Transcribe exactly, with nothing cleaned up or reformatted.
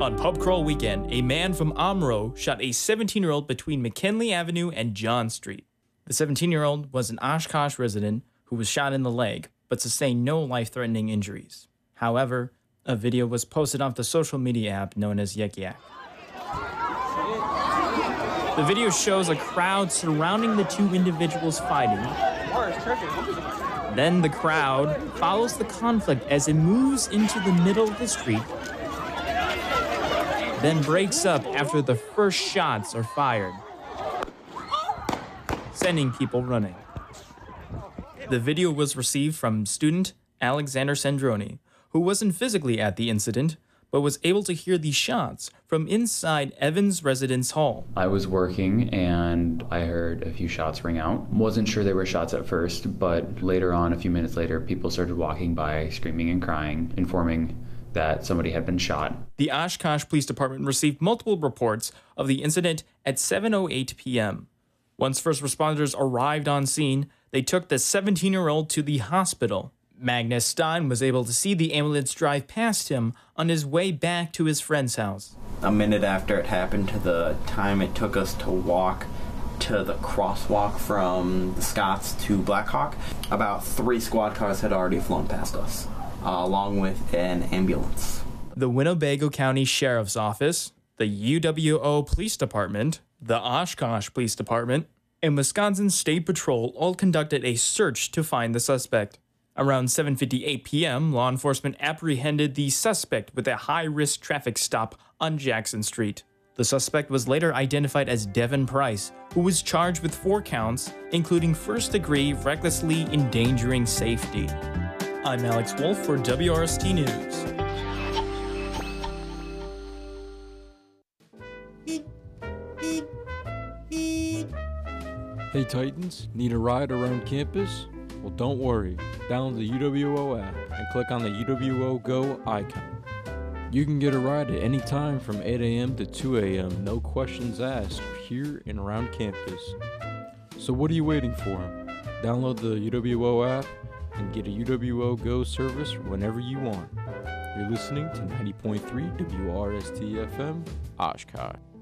On pub crawl weekend, a man from Omro shot a seventeen-year-old between McKinley Avenue and John Street. The seventeen-year-old was an Oshkosh resident who was shot in the leg, but sustained no life-threatening injuries. However, a video was posted off the social media app known as Yik Yak. The video shows a crowd surrounding the two individuals fighting. Then the crowd follows the conflict as it moves into the middle of the street, then breaks up after the first shots are fired, sending people running. The video was received from student Alexander Sandroni, who wasn't physically at the incident, but was able to hear the shots from inside Evans Residence Hall. I was working and I heard a few shots ring out. Wasn't sure they were shots at first, but later on, a few minutes later, people started walking by, screaming and crying, informing that somebody had been shot. The Oshkosh Police Department received multiple reports of the incident at seven oh eight p m Once first responders arrived on scene, they took the seventeen-year-old to the hospital. Magnus Stein was able to see the ambulance drive past him on his way back to his friend's house. A minute after it happened to the time it took us to walk to the crosswalk from the Scotts to Blackhawk, about three squad cars had already flown past us, uh, along with an ambulance. The Winnebago County Sheriff's Office, the U W O Police Department, the Oshkosh Police Department, and Wisconsin State Patrol all conducted a search to find the suspect. Around seven fifty-eight p m, law enforcement apprehended the suspect with a high-risk traffic stop on Jackson Street. The suspect was later identified as Devin Price, who was charged with four counts, including first-degree recklessly endangering safety. I'm Alex Wolf for W R S T News. Hey Titans, need a ride around campus? Well, don't worry. Download the U W O app and click on the U W O Go icon. You can get a ride at any time from eight a m to two a m, no questions asked, here and around campus. So what are you waiting for? Download the U W O app and get a U W O Go service whenever you want. You're listening to ninety point three W R S T F M, Oshkosh.